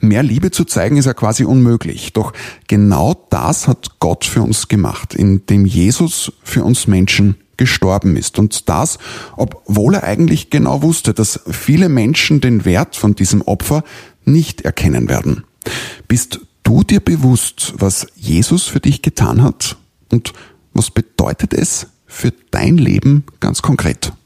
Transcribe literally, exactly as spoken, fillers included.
Mehr Liebe zu zeigen ist ja quasi unmöglich. Doch genau das hat Gott für uns gemacht, indem Jesus für uns Menschen gestorben ist. Und das, obwohl er eigentlich genau wusste, dass viele Menschen den Wert von diesem Opfer nicht erkennen werden. Bist du dir bewusst, was Jesus für dich getan hat? Und was bedeutet es für dein Leben ganz konkret?